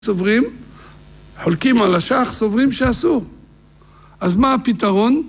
סוברים, חולקים על השח, סוברים שאסור. אז מה הפתרון?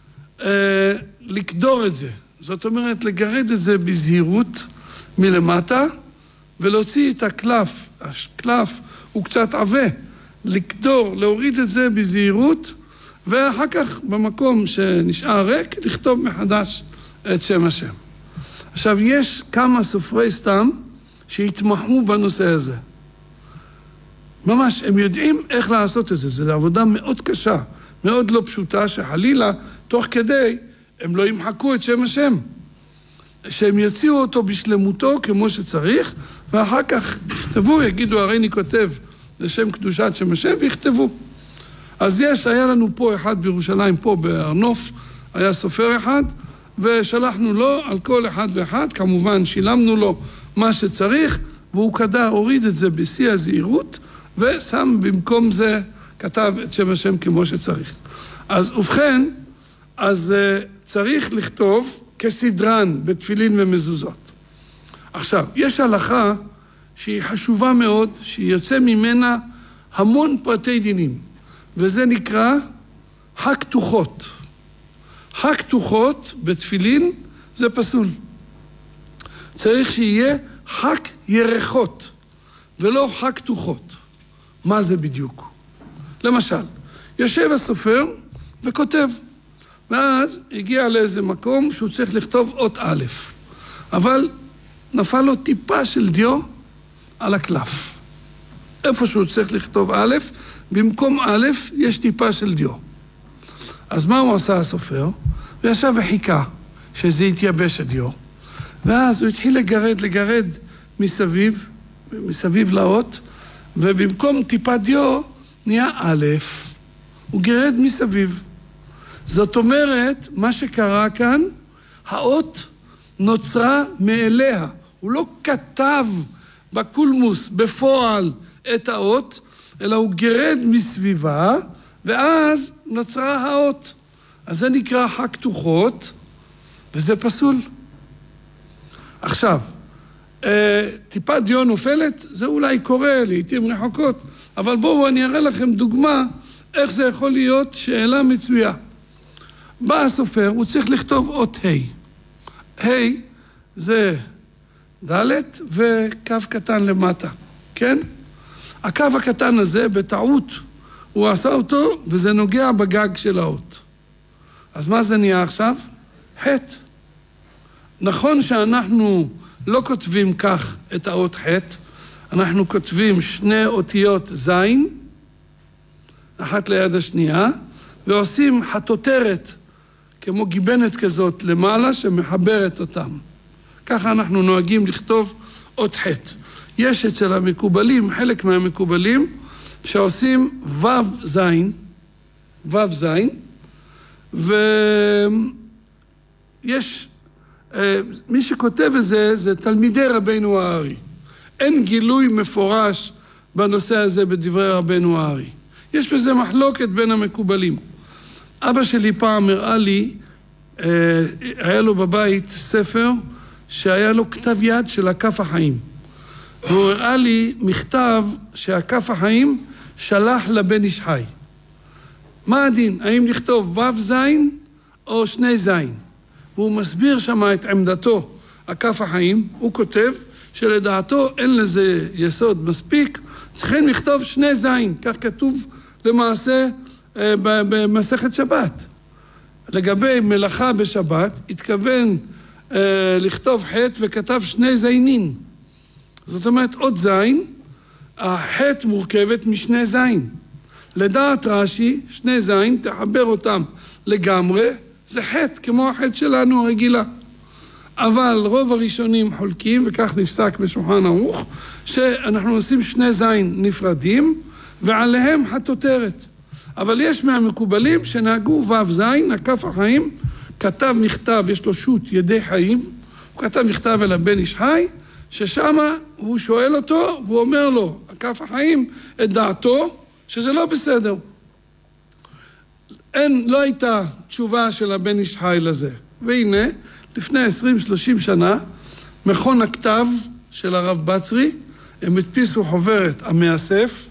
לקדור את זה. זאת אומרת, לגרד את זה בזהירות מלמטה, ולהוציא את הקלף. הקלף הוא קצת עבה. לקדור, להוריד את זה בזהירות, ואחר כך במקום שנשאר ריק, לכתוב מחדש את שם השם. עכשיו, יש כמה סופרי סתם שהתמחו בנושא הזה. ממש, הם יודעים איך לעשות את זה. זו עבודה מאוד קשה, מאוד לא פשוטה, שחלילה, תוך כדי, הם לא ימחקו את שם השם. שהם יוציאו אותו בשלמותו כמו שצריך, ואחר כך יכתבו, יגידו, הרי אני כותב לשם קדושת שם השם, ויכתבו. אז היה לנו פה אחד בירושלים, פה בארנוף, היה סופר אחד, ושלחנו לו על כל אחד ואחד, כמובן שילמנו לו מה שצריך, והוא הוריד את זה בשיא הזהירות, ושם במקום זה, כתב את שם השם כמו שצריך. אז ובכן, אז צריך לכתוב כסדרן בתפילין ומזוזות. עכשיו, יש הלכה שהיא חשובה מאוד, שהיא יוצא ממנה המון פרטי דינים, וזה נקרא הכתוחות. הכתוחות בתפילין זה פסול. צריך שיהיה חק ירחות, ולא הכתוחות. מה זה בדיוק? למשל, יושב הסופר וכותב, ואז הגיע לאיזה מקום שהוא צריך לכתוב אות א', אבל נפל לו טיפה של דיו על הקלף. איפה שהוא צריך לכתוב א', במקום א' יש טיפה של דיו. אז מה הוא עשה הסופר? הוא ישב וחיכה שזה יתייבש הדיו, ואז הוא התחיל לגרד מסביב לאות, ובמקום טיפה דיו נהיה א', הוא גרד מסביב. זאת אומרת, מה שקרה כאן, האות נוצרה מאליה. הוא לא כתב בקולמוס בפועל את האות, אלא הוא גרד מסביבה, ואז נוצרה האות. אז זה נקרא הכתוחות, וזה פסול. עכשיו, טיפה דיו נופלת, זה אולי קורה לעתים רחוקות, אבל בואו אני אראה לכם דוגמה איך זה יכול להיות שאלה מצויה. בא הסופר, הוא צריך לכתוב אות ה'. ה' זה ד' וקו קטן למטה, כן? הקו הקטן הזה, בטעות, הוא עשה אותו, וזה נוגע בגג של האות. אז מה זה נהיה עכשיו? ח'. נכון שאנחנו לא כותבים כך את האות ח', אנחנו כותבים שני אותיות זין, אחת ליד השנייה, ועושים חתותרת, כמו גיבנת כזאת למעלה, שמחברת אותם. ככה אנחנו נוהגים לכתוב אות ח'. יש אצל המקובלים, חלק מהמקובלים, שעושים וו זין, ויש, מי שכותב את זה, זה תלמידי רבנו הארי. אין גילוי מפורש בנושא הזה בדברי רבנו הארי. יש בזה מחלוקת בין המקובלים. אבא שלי פעם הראה לי, היה לו בבית ספר שהיה לו כתב יד של הכף החיים. והוא הראה לי מכתב שהכף החיים שלח לבן איש חי. מה הדין? האם לכתוב וו זין או שני זין? והוא מסביר שם את עמדתו, הכף החיים. הוא כותב שלדעתו אין לזה יסוד מספיק, צריכים לכתוב שני זין. כך כתוב למעשה במסכת שבת. לגבי מלאכה בשבת, התכוון לכתוב ח' וכתב שני זיינין. זאת אומרת, עוד זין, הח' מורכבת משני זין. לדעת רש"י, שני זין, תחבר אותם לגמרי, זה ח' כמו הח' שלנו הרגילה. אבל רוב הראשונים חולקים, וכך נפסק בשולחן ערוך, שאנחנו עושים שני זין נפרדים, ועליהם חתותרת. אבל יש מהמקובלים שנהגו וו זין, הכף החיים, כתב מכתב, יש לו שו"ת ידי חיים, הוא כתב מכתב אל הבן איש חי, ששם הוא שואל אותו, והוא אומר לו, הכף החיים, את דעתו, שזה לא בסדר. לא הייתה תשובה של הבן איש חי לזה. והנה, לפני 20-30 שנה, מכון הכתב של הרב בצרי, הם הדפיסו חוברת המאסף,